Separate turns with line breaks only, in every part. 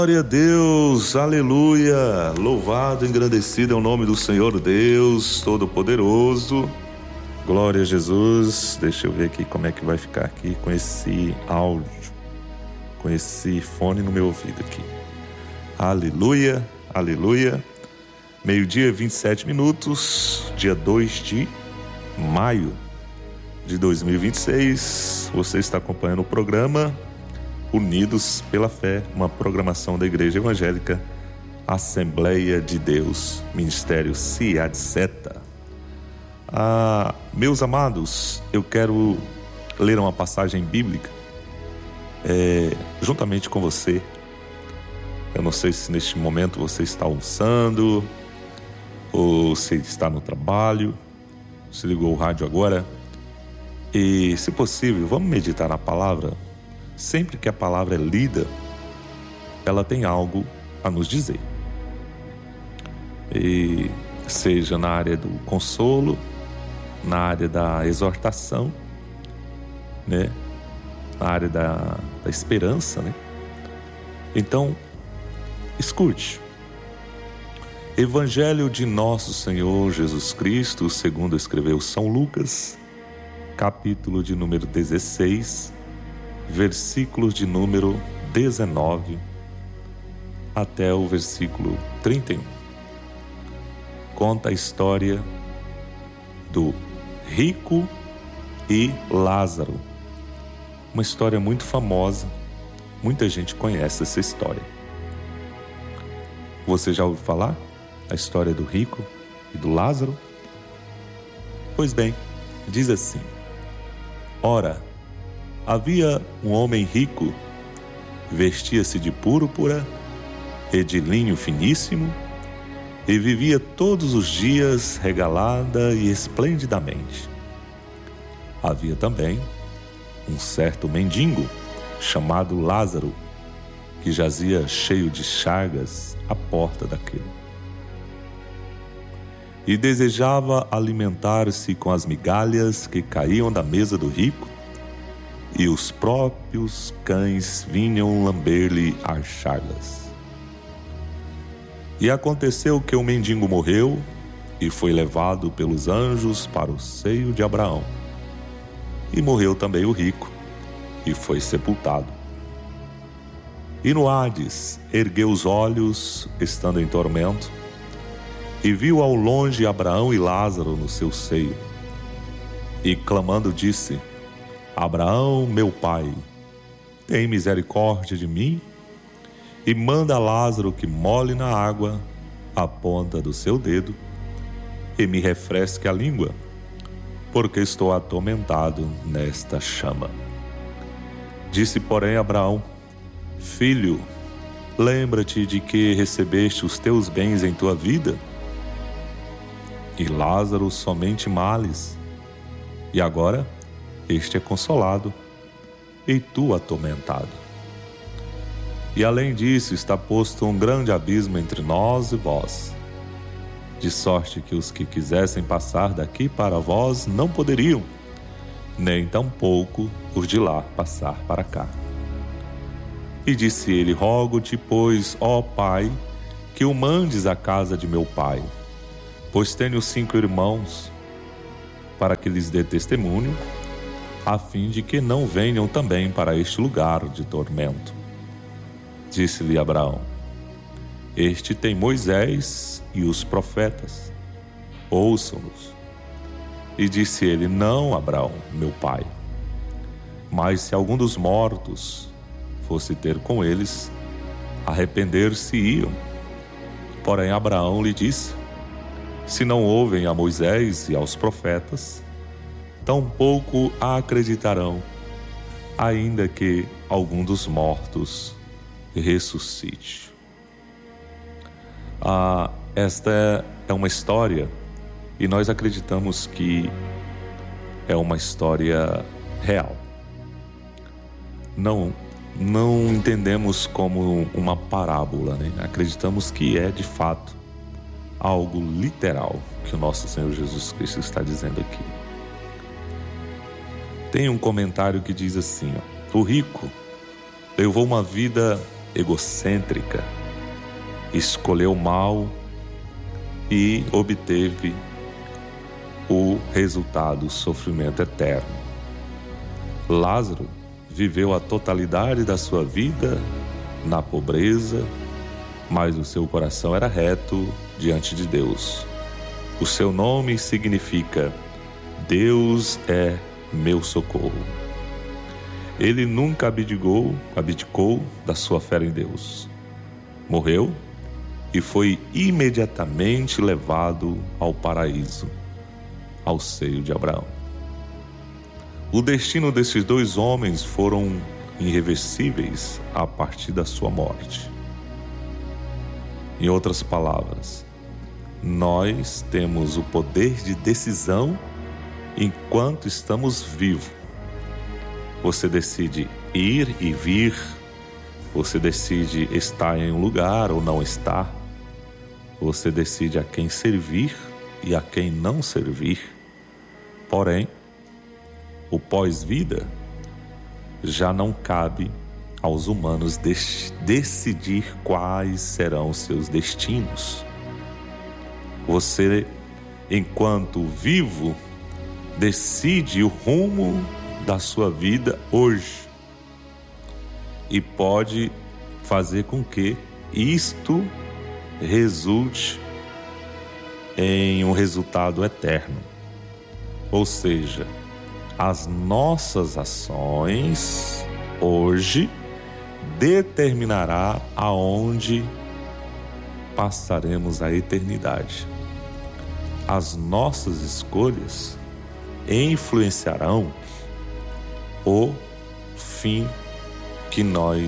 Glória a Deus, aleluia, louvado, engrandecido é o nome do Senhor Deus Todo-Poderoso. Glória a Jesus. Deixa eu ver aqui como é que vai ficar aqui com esse áudio, com esse fone no meu ouvido aqui. Aleluia, aleluia. Meio-dia, 27 minutos, dia 2 de maio de 2026. Você está acompanhando o programa Unidos pela Fé, uma programação da Igreja Evangélica Assembleia de Deus, Ministério Cia de Seta. Meus amados, eu quero ler uma passagem bíblica juntamente com você. Eu não sei se neste momento você está almoçando ou se está no trabalho, se ligou o rádio agora. E, se possível, vamos meditar na palavra. Sempre que a palavra é lida, ela tem algo a nos dizer. E seja na área do consolo, na área da exortação, né? Na área da esperança, né? Então, escute. Evangelho de Nosso Senhor Jesus Cristo, segundo escreveu São Lucas, capítulo de número 16, versículos de número 19 até o versículo 31. Conta a história do rico e Lázaro. Uma história muito famosa, muita gente conhece essa história. Você já ouviu falar a história do rico e do Lázaro? Pois bem, diz assim: ora, havia um homem rico, vestia-se de púrpura e de linho finíssimo e vivia todos os dias regalada e esplendidamente. Havia também um certo mendigo chamado Lázaro, que jazia cheio de chagas à porta daquele. E desejava alimentar-se com as migalhas que caíam da mesa do rico, e os próprios cães vinham lamber-lhe as chagas. E aconteceu que o mendigo morreu e foi levado pelos anjos para o seio de Abraão. E morreu também o rico e foi sepultado. E no Hades ergueu os olhos, estando em tormento, e viu ao longe Abraão e Lázaro no seu seio. E clamando disse: Abraão, meu pai, tem misericórdia de mim e manda a Lázaro que molhe na água a ponta do seu dedo e me refresque a língua, porque estou atormentado nesta chama. Disse, porém, Abraão: Filho, lembra-te de que recebeste os teus bens em tua vida, e Lázaro somente males, e agora este é consolado, e tu atormentado. E além disso está posto um grande abismo entre nós e vós, de sorte que os que quisessem passar daqui para vós não poderiam, nem tampouco os de lá passar para cá. E disse ele: Rogo-te, pois, ó Pai, que o mandes à casa de meu pai, pois tenho 5 irmãos, para que lhes dê testemunho, a fim de que não venham também para este lugar de tormento. Disse-lhe Abraão: Este tem Moisés e os profetas, ouçam-nos. E disse ele: Não, Abraão, meu pai, mas se algum dos mortos fosse ter com eles, arrepender-se-iam. Porém Abraão lhe disse: Se não ouvem a Moisés e aos profetas, tampouco acreditarão, ainda que algum dos mortos ressuscite. Esta é uma história, e nós acreditamos que é uma história real. Não entendemos como uma parábola, né? Acreditamos que é de fato algo literal que o nosso Senhor Jesus Cristo está dizendo aqui. Tem um comentário que diz assim: o rico levou uma vida egocêntrica, escolheu mal e obteve o resultado, o sofrimento eterno. Lázaro viveu a totalidade da sua vida na pobreza, mas o seu coração era reto diante de Deus. O seu nome significa Deus é meu socorro. Ele nunca abdicou da sua fé em Deus. Morreu e foi imediatamente levado ao paraíso, ao seio de Abraão. O destino desses dois homens foram irreversíveis a partir da sua morte. Em outras palavras, nós temos o poder de decisão enquanto estamos vivos. Você decide ir e vir, você decide estar em um lugar ou não estar, você decide a quem servir e a quem não servir. Porém, o pós-vida já não cabe aos humanos decidir quais serão os seus destinos. Você, enquanto vivo, decide o rumo da sua vida hoje e pode fazer com que isto resulte em um resultado eterno. Ou seja, as nossas ações hoje determinará aonde passaremos a eternidade. As nossas escolhas influenciarão o fim que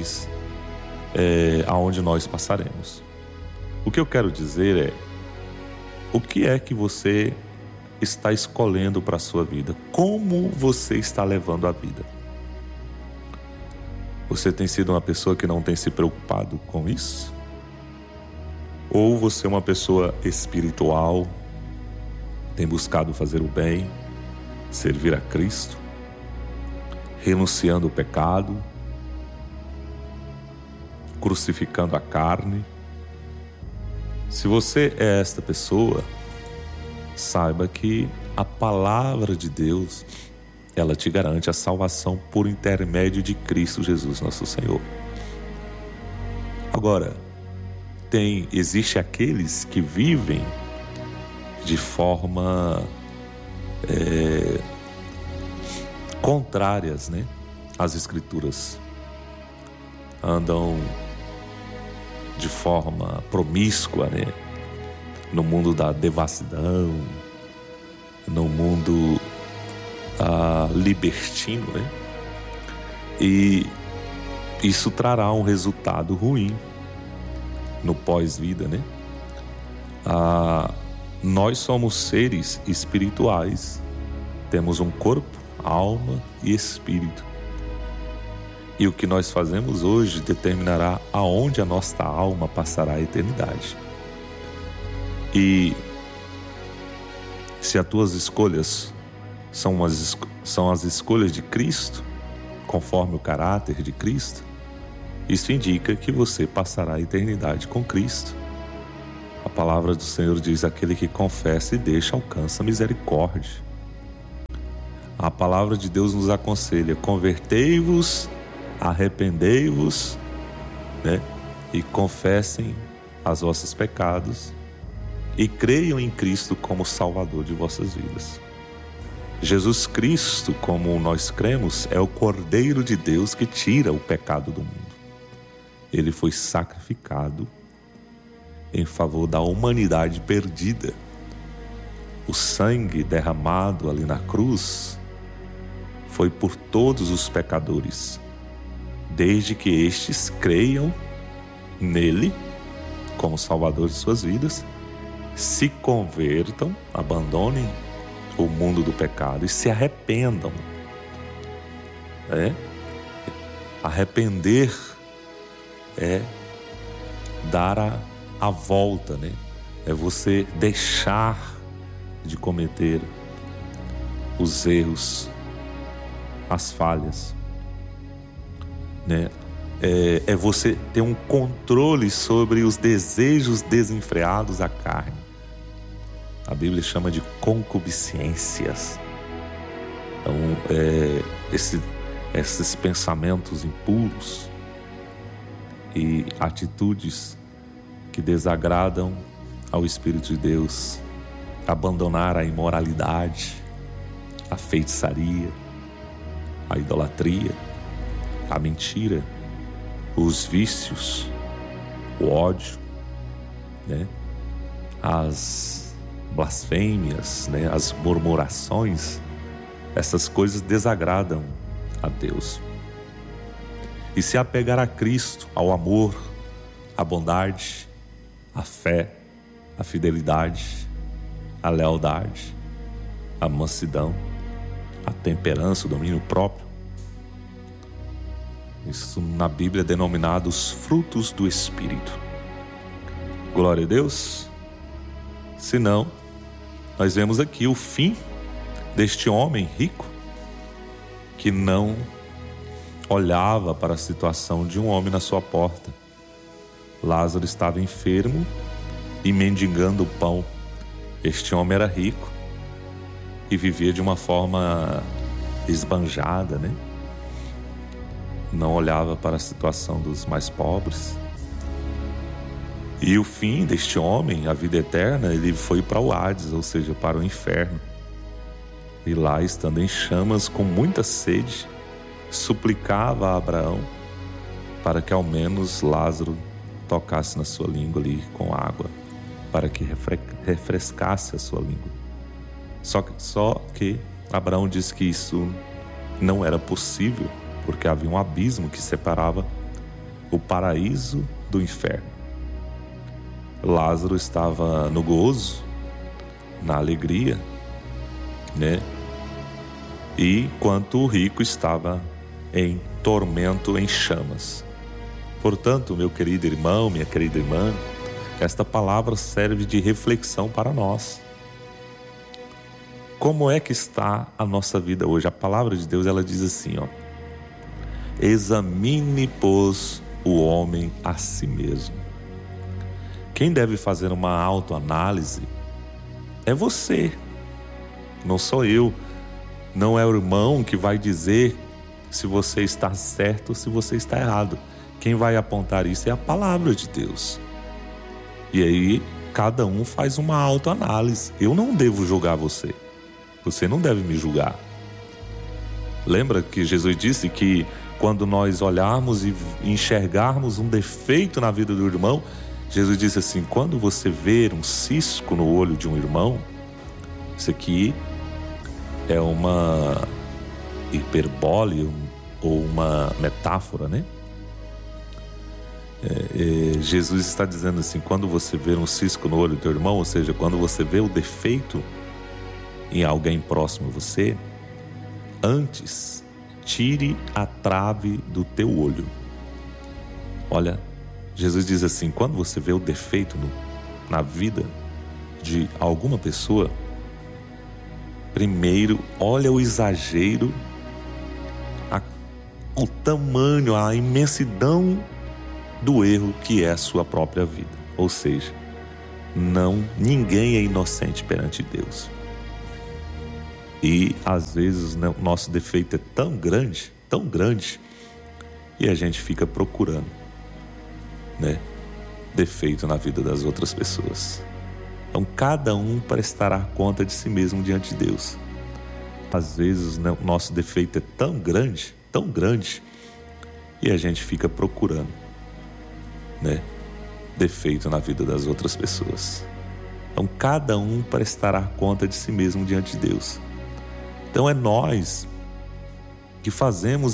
aonde nós passaremos. O que eu quero dizer é: o que é que você está escolhendo para a sua vida? Como você está levando a vida? Você tem sido uma pessoa que não tem se preocupado com isso? Ou você é uma pessoa espiritual, tem buscado fazer o bem, servir a Cristo, renunciando o pecado, crucificando a carne? Se você é esta pessoa, saiba que a palavra de Deus, ela te garante a salvação por intermédio de Cristo Jesus, nosso Senhor. Agora, existe aqueles que vivem de forma contrárias, né, às Escrituras. Andam de forma promíscua, né, no mundo da devassidão, no mundo libertino, né? E isso trará um resultado ruim no pós-vida, né? Nós somos seres espirituais, temos um corpo, alma e espírito. E o que nós fazemos hoje determinará aonde a nossa alma passará a eternidade. E se as tuas escolhas são as escolhas de Cristo, conforme o caráter de Cristo, isso indica que você passará a eternidade com Cristo. A palavra do Senhor diz: aquele que confessa e deixa alcança misericórdia. A palavra de Deus nos aconselha: convertei-vos, arrependei-vos, né? E confessem os vossos pecados e creiam em Cristo como Salvador de vossas vidas. Jesus Cristo, como nós cremos, é o Cordeiro de Deus que tira o pecado do mundo. Ele foi sacrificado em favor da humanidade perdida. O sangue derramado ali na cruz foi por todos os pecadores, desde que estes creiam nele como Salvador de suas vidas, se convertam, abandonem o mundo do pecado e se arrependam. Arrepender é dar a volta, né? É você deixar de cometer os erros, as falhas, né? é você ter um controle sobre os desejos desenfreados da carne. A Bíblia chama de concupiscências. Então, esses pensamentos impuros e atitudes que desagradam ao Espírito de Deus, abandonar a imoralidade, a feitiçaria, a idolatria, a mentira, os vícios, o ódio, né? As blasfêmias, né? As murmurações, essas coisas desagradam a Deus. E se apegar a Cristo, ao amor, à bondade, à fé, à fidelidade, à lealdade, à mansidão, à temperança, o domínio próprio. Isso na Bíblia é denominado os frutos do Espírito. Glória a Deus. Se não, nós vemos aqui o fim deste homem rico que não olhava para a situação de um homem na sua porta. Lázaro estava enfermo e mendigando o pão. Este homem era rico e vivia de uma forma esbanjada, né? Não olhava para a situação dos mais pobres. E o fim deste homem, a vida eterna, ele foi para o Hades, ou seja, para o inferno. E lá, estando em chamas, com muita sede, suplicava a Abraão para que ao menos Lázaro tocasse na sua língua ali com água, para que refrescasse a sua língua. Só que Abraão disse que isso não era possível, porque havia um abismo que separava o paraíso do inferno. Lázaro estava no gozo, na alegria, né? E enquanto o rico estava em tormento, em chamas. Portanto, meu querido irmão, minha querida irmã, esta palavra serve de reflexão para nós. Como é que está a nossa vida hoje? A palavra de Deus, ela diz assim, ó: examine, pois, o homem a si mesmo. Quem deve fazer uma autoanálise é você, não sou eu. Não é o irmão que vai dizer se você está certo ou se você está errado. Quem vai apontar isso é a palavra de Deus. E aí, cada um faz uma autoanálise. Eu não devo julgar você. Você não deve me julgar. Lembra que Jesus disse que quando nós olharmos e enxergarmos um defeito na vida do irmão, Jesus disse assim: quando você ver um cisco no olho de um irmão, isso aqui é uma hiperbole ou uma metáfora, né? Jesus está dizendo assim: quando você ver um cisco no olho do teu irmão, ou seja, quando você vê o defeito em alguém próximo a você, antes tire a trave do teu olho. Olha, Jesus diz assim: quando você vê o defeito na vida de alguma pessoa, primeiro olha o exagero, o tamanho, a imensidão do erro que é a sua própria vida. Ou seja, ninguém é inocente perante Deus. E às vezes o nosso defeito é tão grande, e a gente fica procurando, né, defeito na vida das outras pessoas. Então cada um prestará conta de si mesmo diante de Deus. Às vezes o nosso defeito é tão grande, e a gente fica procurando, né, defeito na vida das outras pessoas. Então cada um prestará conta de si mesmo diante de Deus. Então é nós que fazemos